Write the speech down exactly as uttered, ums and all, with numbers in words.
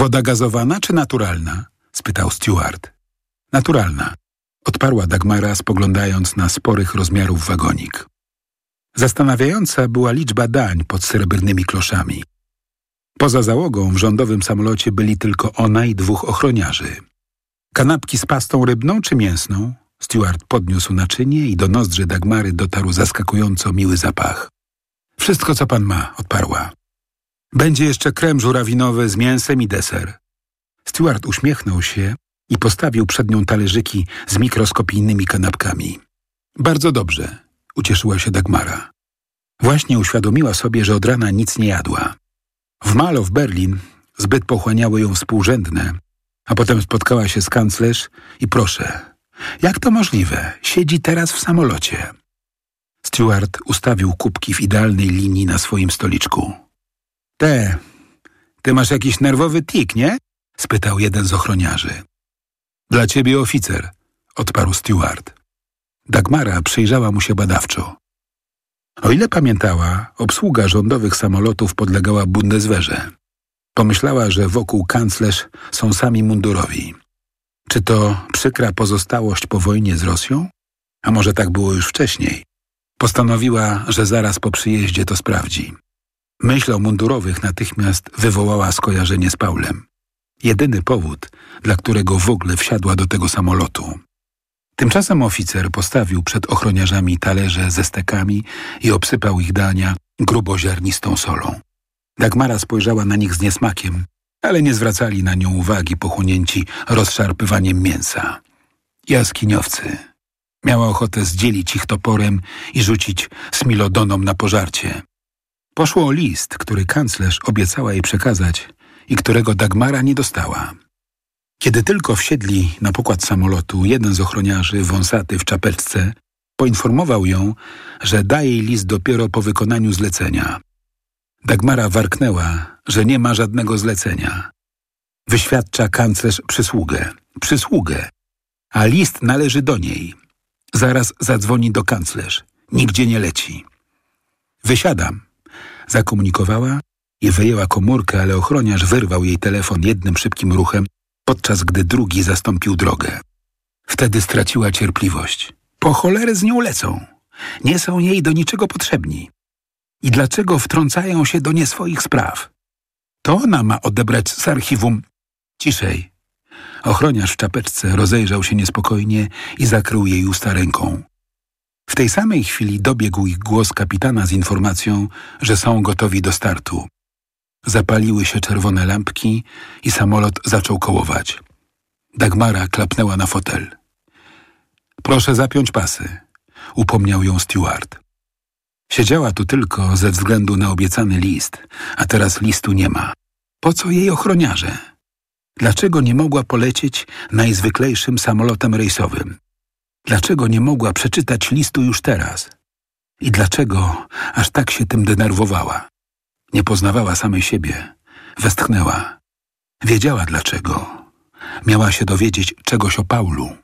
Woda gazowana czy naturalna? Spytał steward. Naturalna, odparła Dagmara, spoglądając na sporych rozmiarów wagonik. Zastanawiająca była liczba dań pod srebrnymi kloszami. Poza załogą w rządowym samolocie byli tylko ona i dwóch ochroniarzy. Kanapki z pastą rybną czy mięsną? Steward podniósł naczynie i do nozdrzy Dagmary dotarł zaskakująco miły zapach. Wszystko, co pan ma, odparła. Będzie jeszcze krem żurawinowy z mięsem i deser. Steward uśmiechnął się i postawił przed nią talerzyki z mikroskopijnymi kanapkami. Bardzo dobrze, ucieszyła się Dagmara. Właśnie uświadomiła sobie, że od rana nic nie jadła. W Malow, Berlin, zbyt pochłaniały ją współrzędne, a potem spotkała się z kanclerz i proszę, jak to możliwe? Siedzi teraz w samolocie. Steward ustawił kubki w idealnej linii na swoim stoliczku. Te, ty masz jakiś nerwowy tik, nie? Spytał jeden z ochroniarzy. Dla ciebie oficer, odparł steward. Dagmara przyjrzała mu się badawczo. O ile pamiętała, obsługa rządowych samolotów podlegała Bundeswehrze. Pomyślała, że wokół kanclerz są sami mundurowi. Czy to przykra pozostałość po wojnie z Rosją? A może tak było już wcześniej? Postanowiła, że zaraz po przyjeździe to sprawdzi. Myśl o mundurowych natychmiast wywołała skojarzenie z Paulem. Jedyny powód, dla którego w ogóle wsiadła do tego samolotu. Tymczasem oficer postawił przed ochroniarzami talerze ze stekami i obsypał ich dania gruboziarnistą solą. Dagmara spojrzała na nich z niesmakiem, ale nie zwracali na nią uwagi pochłonięci rozszarpywaniem mięsa. Jaskiniowcy. Miała ochotę zdzielić ich toporem i rzucić smilodonom na pożarcie. Poszło o list, który kanclerz obiecała jej przekazać i którego Dagmara nie dostała. Kiedy tylko wsiedli na pokład samolotu, jeden z ochroniarzy, wąsaty w czapeczce, poinformował ją, że da jej list dopiero po wykonaniu zlecenia. Dagmara warknęła, że nie ma żadnego zlecenia. Wyświadcza kanclerz przysługę, przysługę, a list należy do niej. Zaraz zadzwoni do kanclerz, nigdzie nie leci. Wysiadam, zakomunikowała i wyjęła komórkę, ale ochroniarz wyrwał jej telefon jednym szybkim ruchem, podczas gdy drugi zastąpił drogę. Wtedy straciła cierpliwość. Po cholerę z nią lecą. Nie są jej do niczego potrzebni. I dlaczego wtrącają się do nie swoich spraw? To ona ma odebrać z archiwum. Ciszej. Ochroniarz w czapeczce rozejrzał się niespokojnie i zakrył jej usta ręką. W tej samej chwili dobiegł ich głos kapitana z informacją, że są gotowi do startu. Zapaliły się czerwone lampki i samolot zaczął kołować. Dagmara klapnęła na fotel. Proszę zapiąć pasy, upomniał ją steward. Siedziała tu tylko ze względu na obiecany list, a teraz listu nie ma. Po co jej ochroniarze? Dlaczego nie mogła polecieć najzwyklejszym samolotem rejsowym? Dlaczego nie mogła przeczytać listu już teraz? I dlaczego aż tak się tym denerwowała? Nie poznawała samej siebie. Westchnęła. Wiedziała dlaczego. Miała się dowiedzieć czegoś o Paulu.